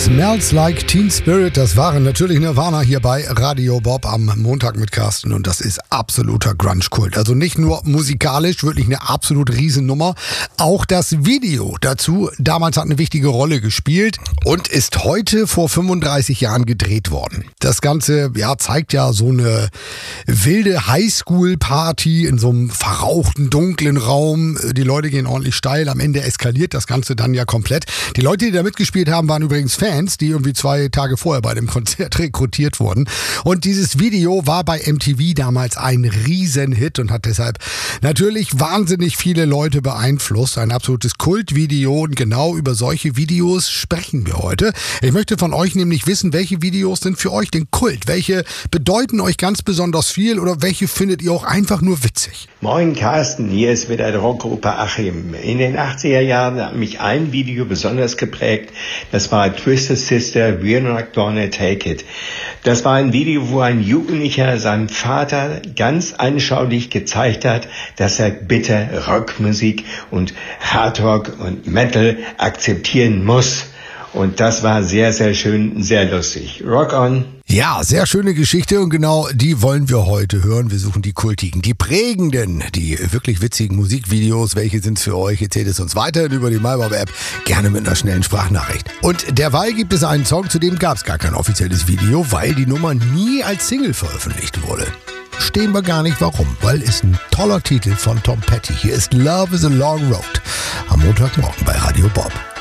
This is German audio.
Smells Like Teen Spirit, das waren natürlich Nirvana hier bei Radio Bob am Montag mit Carsten und das ist absoluter Grunge-Kult. Also nicht nur musikalisch, wirklich eine absolut Riesennummer, auch das Video dazu damals hat eine wichtige Rolle gespielt und ist heute vor 35 Jahren gedreht worden. Das Ganze zeigt ja so eine wilde Highschool-Party in so einem verrauchten, dunklen Raum. Die Leute gehen ordentlich steil, am Ende eskaliert das Ganze dann ja komplett. Die Leute, die da mitgespielt haben, waren übrigens Fans, die irgendwie 2 Tage vorher bei dem Konzert rekrutiert wurden. Und dieses Video war bei MTV damals ein Riesenhit und hat deshalb natürlich wahnsinnig viele Leute beeinflusst. Ein absolutes Kultvideo und genau über solche Videos sprechen wir heute. Ich möchte von euch nämlich wissen, welche Videos sind für euch denn Kult? Welche bedeuten euch ganz besonders viel oder welche findet ihr auch einfach nur witzig? Moin Carsten, hier ist wieder der Rockgruppe Achim. In den 80er Jahren hat mich ein Video besonders geprägt. Das war Twisted Sister, We're Not Gonna Take It. Das war ein Video, wo ein Jugendlicher seinem Vater ganz anschaulich gezeigt hat, dass er bitte Rockmusik und Hardrock und Metal akzeptieren muss. Und das war sehr, sehr schön, sehr lustig. Rock on! Ja, sehr schöne Geschichte und genau die wollen wir heute hören. Wir suchen die kultigen, die prägenden, die wirklich witzigen Musikvideos. Welche sind's für euch? Erzählt es uns weiterhin über die MyBob-App, gerne mit einer schnellen Sprachnachricht. Und derweil gibt es einen Song, zu dem gab's gar kein offizielles Video, weil die Nummer nie als Single veröffentlicht wurde. Verstehen wir gar nicht warum, weil es ein toller Titel von Tom Petty. Hier ist Love is a Long Road am Montagmorgen bei Radio Bob.